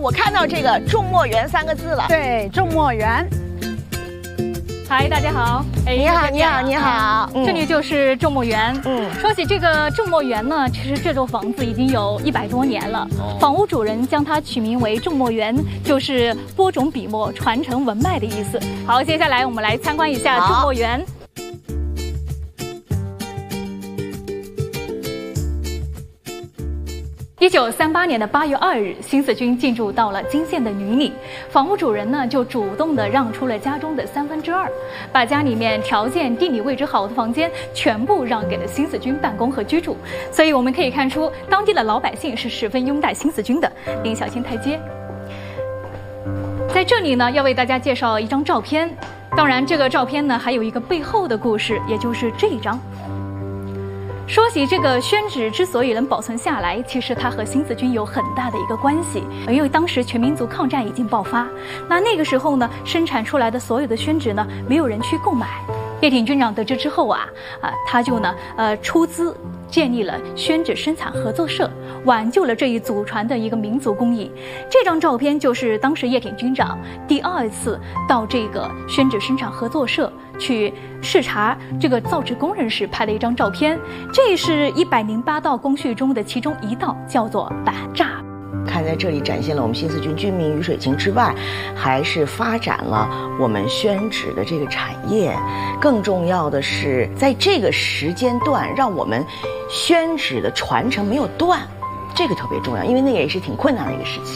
我看到这个种墨园3个字了。 对，种墨园。 嗨，大家好。 你好，你好，你好。 这里就是种墨园。说起这个种墨园呢，其实这座房子已经有100多年了。房屋主人将它取名为种墨园，就是播种笔墨、传承文脉的意思。好，接下来我们来参观一下种墨园。1938年的8月2日，新四军进驻到了金县的女里，房屋主人呢就主动的让出了家中的2/3，把家里面条件地理位置好的房间全部让给了新四军办公和居住。所以我们可以看出，当地的老百姓是十分拥戴新四军的。临小新台阶，在这里呢，要为大家介绍一张照片。当然，这个照片呢还有一个背后的故事，也就是这一张。说起这个宣纸之所以能保存下来，其实它和新四军有很大的一个关系。因为当时全民族抗战已经爆发，那个时候呢，生产出来的所有的宣纸呢，没有人去购买。叶挺军长得知之后他就出资建立了宣纸生产合作社，挽救了这一祖传的一个民族工艺。这张照片就是当时叶挺军长第2次到这个宣纸生产合作社去视察这个造纸工人时拍的一张照片。这是108道工序中的其中一道，叫做板栅。 看在这里展现了我们新四军军民鱼水情之外，还是发展了我们宣纸的这个产业。更重要的是，在这个时间段，让我们宣纸的传承没有断，这个特别重要，因为那也是挺困难的一个时期。